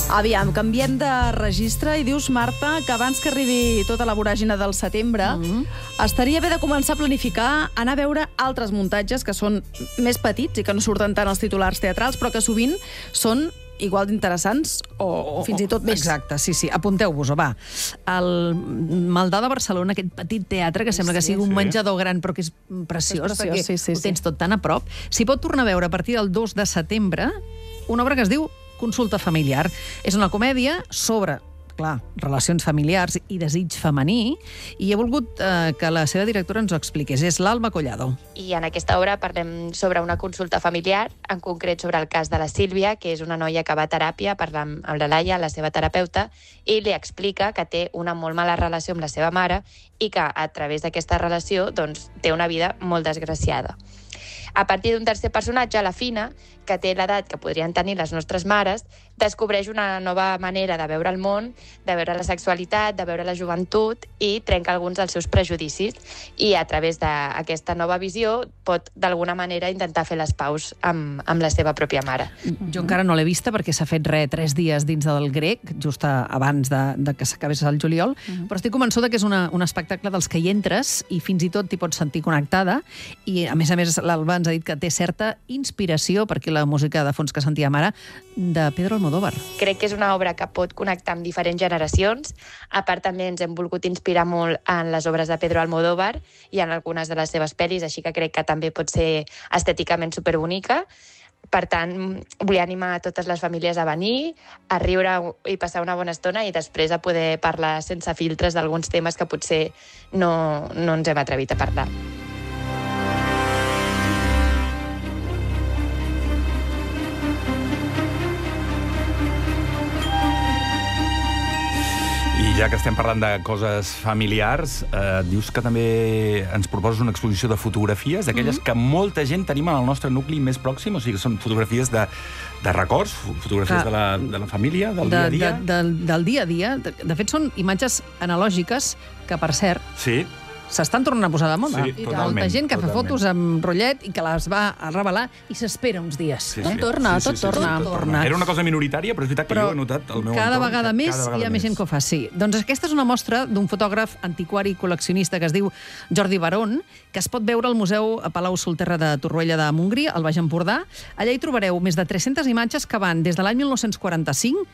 Aviam, canviem de registre i dius, Marta, que abans que arribi tota la voràgina del setembre estaria bé de començar a planificar anar a veure altres muntatges que són més petits i que no surten tant als titulars teatrals, però que sovint són igual d'interessants o fins i tot més. Exacte, sí. Apunteu-vos-ho, va. El Maldà de Barcelona, aquest petit teatre que sembla que sigui un menjador gran, però que és preciós, perquè ho tens tot tan a prop. S'hi pot tornar a veure a partir del 2 de setembre una obra que es diu Consulta familiar. És una comèdia sobre, clar, relacions familiars i desig femení, i he volgut que la seva directora ens ho expliqués. És l'Alba Collado. I en aquesta obra parlem sobre una consulta familiar, en concret sobre el cas de la Sílvia, que és una noia que va a teràpia, parla amb la Laia, la seva terapeuta, i li explica que té una molt mala relació amb la seva mare i que a través d'aquesta relació doncs, té una vida molt desgraciada. A partir d'un tercer personatge, la Fina, que té l'edat que podrien tenir les nostres mares, descobreix una nova manera de veure el món, de veure la sexualitat, de veure la joventut i trenca alguns dels seus prejudicis. I a través d'aquesta nova visió pot, d'alguna manera, intentar fer les paus amb la seva pròpia mare. Jo encara no l'he vista perquè s'ha fet 3 dies dins del Grec, just abans de que s'acabés el juliol, però estic convençuda que és un espectacle dels que hi entres i fins i tot t'hi pots sentir connectada. I, a més, l'Alba ens ha dit que té certa inspiració, perquè la música de fons que sentíem ara, de Pedro Almodóvar. Crec que és una obra que pot connectar amb diferents generacions. A part, també ens hem volgut inspirar molt en les obres de Pedro Almodóvar i en algunes de les seves pel·lis, així que crec que també pot ser estèticament superbonica. Per tant, volia animar a totes les famílies a venir, a riure i passar una bona estona i després a poder parlar sense filtres d'alguns temes que potser no ens hem atrevit a parlar. I ja que estem parlant de coses familiars, dius que també ens proposes una exposició de fotografies, d'aquelles que molta gent tenim en el nostre nucli més pròxim, o sigui que són fotografies de records, fotografies de la família, del dia a dia. Del dia a dia. De fet, són imatges analògiques que, per cert, s'estan tornant a posar de moda. Sí, totalment. Molta gent que fa fotos amb rotllet i que les va a revelar i s'espera uns dies. Tot torna. Era una cosa minoritària, però és veritat que jo he notat al meu entorn. Cada vegada més hi ha més gent que ho fa, sí. Doncs aquesta és una mostra d'un fotògraf antiquari i col·leccionista que es diu Jordi Barón, que es pot veure al Museu Palau Solterra de Torroella de Montgrí, al Baix Empordà. Allà hi trobareu més de 300 imatges que van des de l'any 1945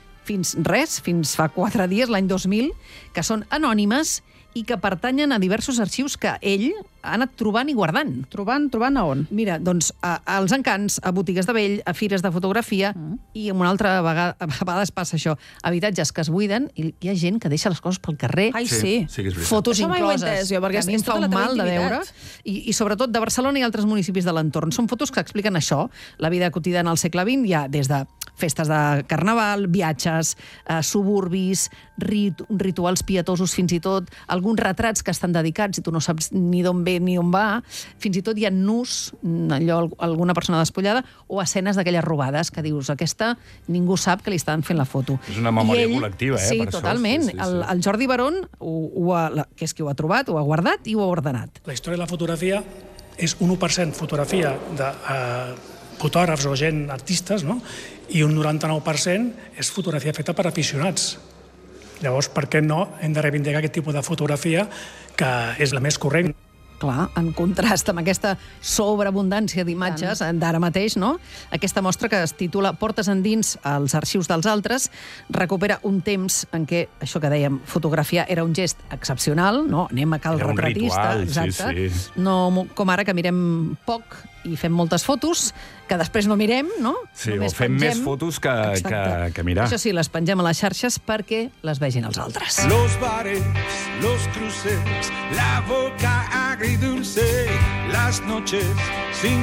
fins fa 4 dies, l'any 2000, que són anònimes i que pertanyen a diversos arxius que ell ha anat trobant i guardant. Trobant a on? Mira, doncs, als encants, a botigues de vell, a fires de fotografia, i una altra vegada, a vegades passa això, habitatges que es buiden i hi ha gent que deixa les coses pel carrer. Ai, sí. Fotos incloses, perquè a mi em fa un mal de veure. I sobretot de Barcelona i altres municipis de l'entorn. Són fotos que expliquen això, la vida quotidiana al segle XX, ja des de festes de carnaval, viatges, suburbis, rituals pietosos, fins i tot alguns retrats que estan dedicats i tu no saps ni d'on ve ni on va, fins i tot hi ha nus, allò, alguna persona despullada, o escenes d'aquelles robades que dius, aquesta ningú sap que li estan fent la foto. És una memòria col·lectiva, Sí, totalment. El Jordi Barón, que és qui ho ha trobat, ho ha guardat i ho ha ordenat. La història de la fotografia és un 1% fotografia de fotògrafs o gent, artistes, no? I un 99% és fotografia feta per aficionats. Llavors, per què no hem de reivindicar aquest tipus de fotografia que és la més corrent? Clar, en contrast amb aquesta sobreabundància d'imatges d'ara mateix, no? Aquesta mostra, que es titula Portes endins als arxius dels altres, recupera un temps en què, això que dèiem, fotografia era un gest excepcional, no? Anem a cal retratista, exacte. No com ara, que mirem poc i fem moltes fotos, que després no mirem, no? Sí, o fem més fotos que mirar. Això sí, les pengem a les xarxes perquè les vegin els altres. Los bares, los cruces, la boca agridulce, las noches sin